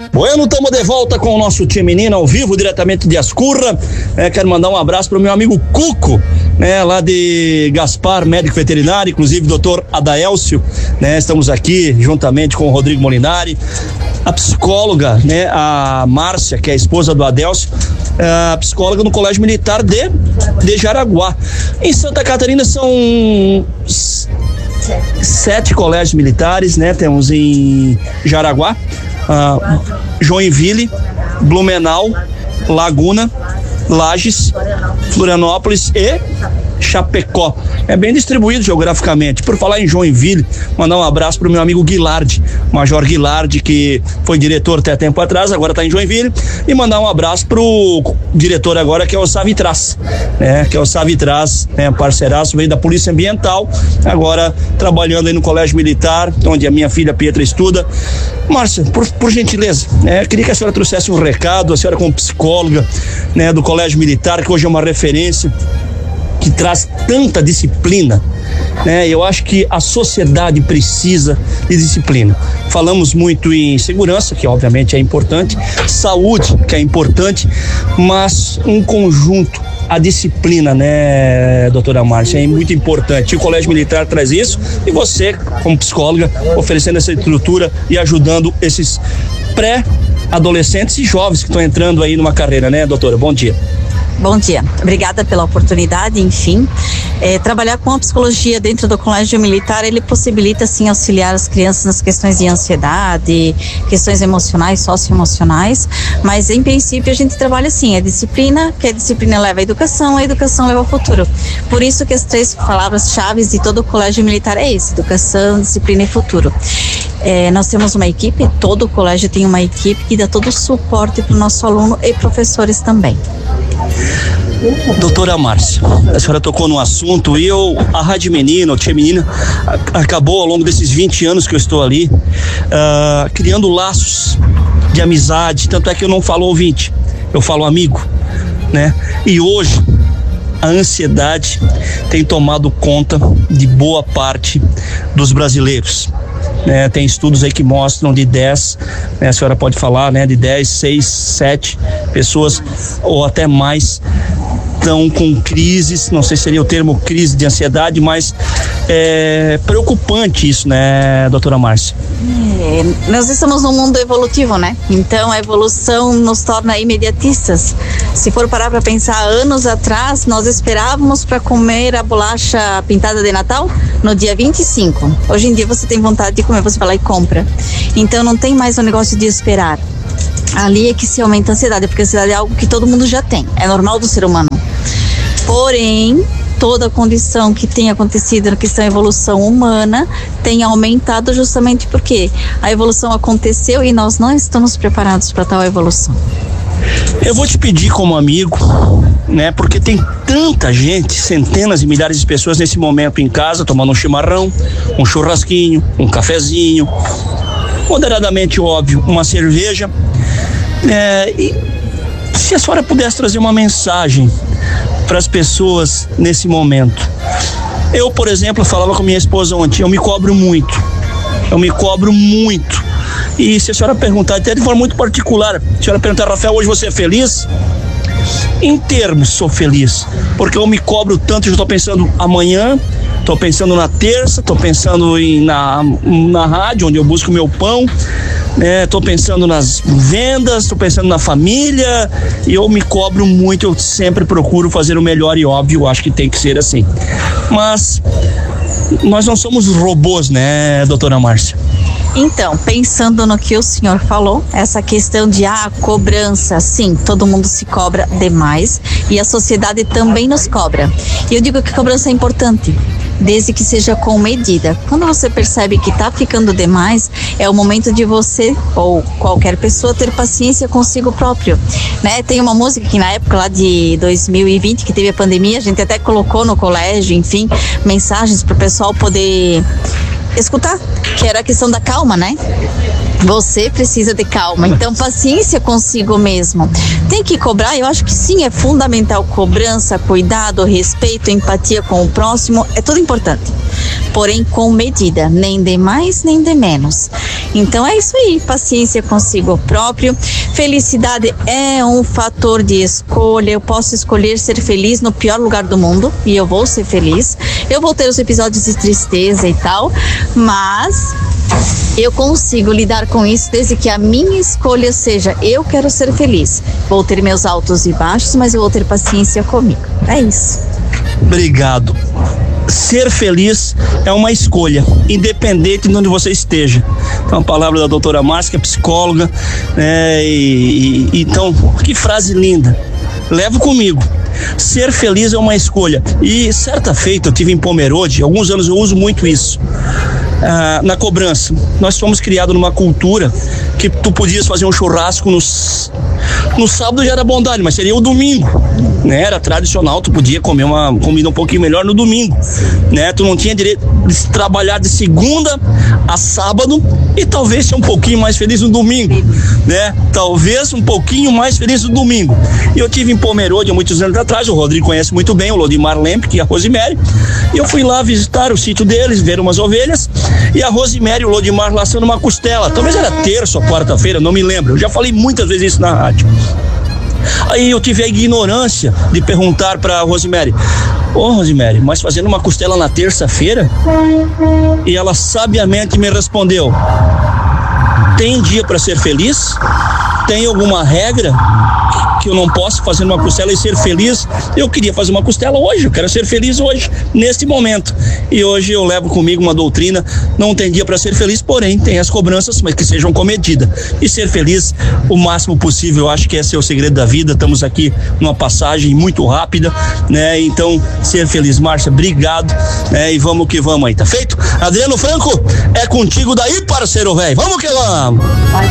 Bueno, estamos de volta com o nosso time menino ao vivo, diretamente de Ascurra. Quero mandar um abraço para o meu amigo Cuco, lá de Gaspar, médico veterinário, inclusive doutor Adaelcio, estamos aqui juntamente com o Rodrigo Molinari, a psicóloga, a Márcia, que é a esposa do Adelcio, a psicóloga no Colégio Militar de Jaraguá. Em Santa Catarina são 7 colégios militares, temos em Jaraguá, Joinville, Blumenau, Laguna, Lages, Florianópolis e Chapecó. É bem distribuído geograficamente. Por falar em Joinville, mandar um abraço pro meu amigo Guilardi, Major Guilardi, que foi diretor até tempo atrás, agora tá em Joinville, e mandar um abraço pro diretor agora, que é o Savitraz, parceiraço, veio da Polícia Ambiental, agora trabalhando aí no Colégio Militar, onde a minha filha Pietra estuda. Márcia, por gentileza, queria que a senhora trouxesse um recado, a senhora como psicóloga, do Colégio Militar, que hoje é uma referência, que traz tanta disciplina, eu acho que a sociedade precisa de disciplina. Falamos muito em segurança, que obviamente é importante, saúde, que é importante, mas um conjunto, a disciplina, doutora Márcia, é muito importante. O Colégio Militar traz isso e você, como psicóloga, oferecendo essa estrutura e ajudando esses pré-adolescentes e jovens que estão entrando aí numa carreira, doutora? Bom dia. Bom dia, obrigada pela oportunidade. Enfim, trabalhar com a psicologia dentro do Colégio Militar, ele possibilita sim auxiliar as crianças nas questões de ansiedade, questões emocionais, socioemocionais, mas em princípio a gente trabalha assim, a disciplina, que a disciplina leva à educação, a educação leva ao futuro. Por isso que as 3 palavras-chave de todo o Colégio Militar é esse: educação, disciplina e futuro. Nós temos uma equipe, todo o colégio tem uma equipe que dá todo o suporte para o nosso aluno e professores também. Doutora Márcia, a senhora tocou no assunto e a Rádio Menina, o Tia Menina, acabou ao longo desses 20 anos que eu estou ali, criando laços de amizade, tanto é que eu não falo ouvinte, eu falo amigo, E hoje a ansiedade tem tomado conta de boa parte dos brasileiros. Tem estudos aí que mostram de 10, a senhora pode falar, de 10, 6, 7 pessoas ou até mais estão com crises, não sei se seria o termo crise de ansiedade, mas é preocupante isso, doutora Márcia? Nós estamos num mundo evolutivo, Então a evolução nos torna imediatistas. Se for parar para pensar, anos atrás nós esperávamos para comer a bolacha pintada de Natal no dia 25. Hoje em dia você tem vontade de comer, você vai lá e compra. Então não tem mais o negócio de esperar. Ali é que se aumenta a ansiedade, porque a ansiedade é algo que todo mundo já tem, é normal do ser humano. Porém, toda a condição que tem acontecido na questão da evolução humana tem aumentado justamente porque a evolução aconteceu e nós não estamos preparados para tal evolução. Eu vou te pedir como amigo, porque tem tanta gente, centenas e milhares de pessoas nesse momento em casa, tomando um chimarrão, um churrasquinho, um cafezinho, moderadamente óbvio, uma cerveja, e se a senhora pudesse trazer uma mensagem para as pessoas nesse momento. Eu, por exemplo, falava com minha esposa ontem, eu me cobro muito, e se a senhora perguntar, até de forma muito particular, se a senhora perguntar, Rafael, hoje você é feliz? Em termos, sou feliz, porque eu me cobro tanto, eu estou pensando amanhã, estou pensando na terça, estou pensando na rádio, onde eu busco meu pão, estou pensando nas vendas, estou pensando na família, e eu me cobro muito, eu sempre procuro fazer o melhor e óbvio, acho que tem que ser assim. Mas nós não somos robôs, doutora Márcia? Então, pensando no que o senhor falou, essa questão de cobrança, sim, todo mundo se cobra demais e a sociedade também nos cobra. E eu digo que a cobrança é importante, desde que seja com medida. Quando você percebe que está ficando demais, é o momento de você ou qualquer pessoa ter paciência consigo próprio, Tem uma música que na época lá de 2020, que teve a pandemia, a gente até colocou no colégio, enfim, mensagens para o pessoal poder escutar, que era a questão da calma, Você precisa de calma, então paciência consigo mesmo. Tem que cobrar? Eu acho que sim, é fundamental. Cobrança, cuidado, respeito, empatia com o próximo, é tudo importante. Porém, com medida, nem de mais, nem de menos. Então é isso aí, paciência consigo próprio. Felicidade é um fator de escolha. Eu posso escolher ser feliz no pior lugar do mundo e eu vou ser feliz. Eu vou ter os episódios de tristeza e tal, mas eu consigo lidar com isso desde que a minha escolha seja: eu quero ser feliz. Vou ter meus altos e baixos, mas eu vou ter paciência comigo. É isso. Obrigado. Ser feliz é uma escolha, independente de onde você esteja. Então, a palavra da doutora Márcia, que é psicóloga, então, que frase linda. Levo comigo. Ser feliz é uma escolha. E certa feita eu tive em Pomerode, alguns anos eu uso muito isso. Na cobrança, nós fomos criados numa cultura que tu podias fazer um churrasco no sábado, já era bondade, mas seria o domingo, né? Era tradicional, tu podia comer uma comida um pouquinho melhor no domingo, né? Tu não tinha direito de trabalhar de segunda a sábado e talvez ser um pouquinho mais feliz no domingo, né? Talvez um pouquinho mais feliz no domingo. E eu tive em Pomerode há muitos anos atrás, o Rodrigo conhece muito bem, o Lodimar Lemp, e a Rosemary, e eu fui lá visitar o sítio deles, ver umas ovelhas, e a Rosemary e o Lodimar laçando uma costela. Talvez era terça ou quarta-feira, não me lembro. Eu já falei muitas vezes isso na rádio. Aí eu tive a ignorância de perguntar pra Rosemary: ô Rosemary, mas fazendo uma costela na terça-feira? E ela sabiamente me respondeu: tem dia pra ser feliz? Tem alguma regra que eu não posso fazer uma costela e ser feliz? Eu queria fazer uma costela hoje, eu quero ser feliz hoje, neste momento. E hoje eu levo comigo uma doutrina: não tem dia para ser feliz, porém tem as cobranças, mas que sejam com medida. E ser feliz o máximo possível, eu acho que esse é o segredo da vida. Estamos aqui numa passagem muito rápida, né? Então, ser feliz. Márcia, obrigado, né? E vamos que vamos aí, tá feito? Adriano Franco, é contigo daí, parceiro velho. Vamos que vamos!